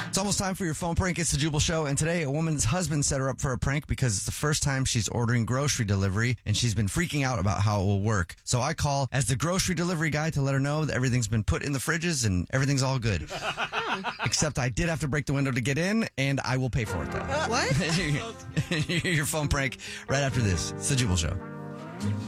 It's almost time for your phone prank. It's the Jubal Show. And today, a woman's husband set her up for a prank because it's the first time she's ordering grocery delivery and she's been freaking out about how it will work. So I call as the grocery delivery guy to let her know that everything's been put in the fridges and everything's all good. Except I did have to break the window to get in, and I will pay for it, though. What? Your phone prank right after this. It's the Jubal Show.